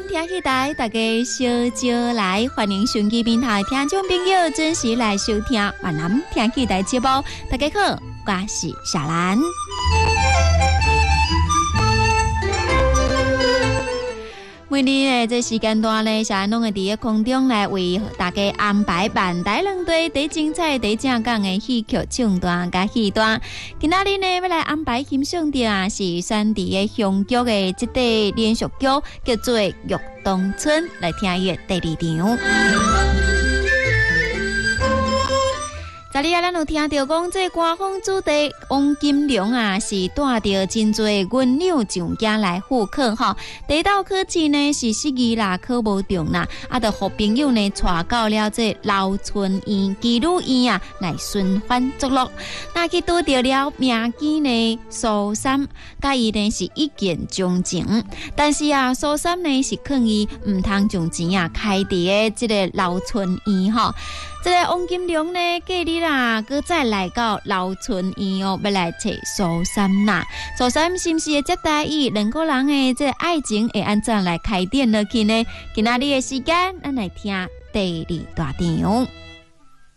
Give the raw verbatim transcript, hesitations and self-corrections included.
听起台，大家小招来，欢迎手机平台听众朋友准时来收听万南听起台节目。大家好，我是小兰。每日的这时间段呢，小兰拢会伫咧空中来为大家安排万台两队第精彩、第正港的戏曲唱段甲戏段。今仔日呢，要来安排欣赏的啊是选伫咧香剧的这个连续剧，叫做《玉东村》，来听伊的第二场。昨日啊，咱有听到讲，这歌风主题王金龙啊，是带着真多温柔上京来赴考吼。第一道考试呢是失意啦，考无中啦，啊，就互朋友呢带到了这老村院、妓女院啊来寻欢作乐。那去拄到了名妓呢苏三，甲伊呢是一见钟情，但是啊，苏三呢是抗议唔通将钱啊开伫诶这个老村院吼。这个王金龙呢，隔日啦，佮再来到老村院哦，要来找苏三啦。苏三是不是会接待伊？两个人的这爱情会安怎来开展落去呢？今仔日的时间，咱来听第二大场。